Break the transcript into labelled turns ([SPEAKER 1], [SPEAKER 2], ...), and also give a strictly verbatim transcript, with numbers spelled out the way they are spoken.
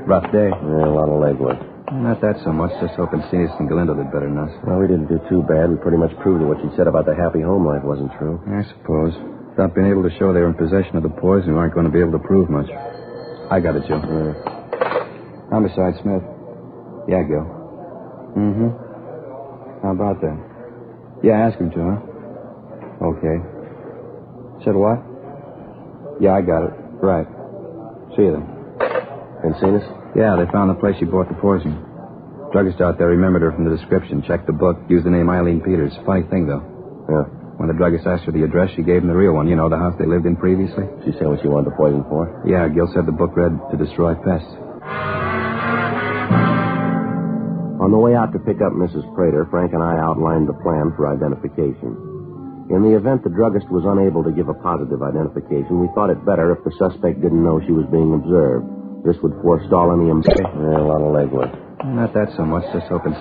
[SPEAKER 1] Rough day.
[SPEAKER 2] Yeah, a lot of legwork.
[SPEAKER 1] Not that so much. Just hoping Cenas and Galindo did better than us.
[SPEAKER 2] Well, we didn't do too bad. We pretty much proved that what she said about the happy home life wasn't true.
[SPEAKER 1] I suppose. Without being able to show they were in possession of the poison, we aren't going to be able to prove much. I got it, Joe.
[SPEAKER 2] Yeah.
[SPEAKER 1] Homicide, Smith. Yeah, Gil. Mm-hmm. How about that? Yeah, ask him to, huh? Okay. Said what? Yeah, I got it. Right. See you then.
[SPEAKER 2] And Cenas?
[SPEAKER 1] Yeah, they found the place she bought the poison. Druggist out there remembered her from the description, checked the book, used the name Eileen Peters. Funny thing, though.
[SPEAKER 2] Yeah.
[SPEAKER 1] When the druggist asked for the address, she gave him the real one. You know, the house they lived in previously?
[SPEAKER 2] She said what she wanted the poison for?
[SPEAKER 1] Yeah, Gil said the book read to destroy pests.
[SPEAKER 2] On the way out to pick up Missus Prater, Frank and I outlined the plan for identification. In the event the druggist was unable to give a positive identification, we thought it better if the suspect didn't know she was being observed. This would forestall any... Im- yeah, a lot of legwork.
[SPEAKER 1] Not that so much. Just hoping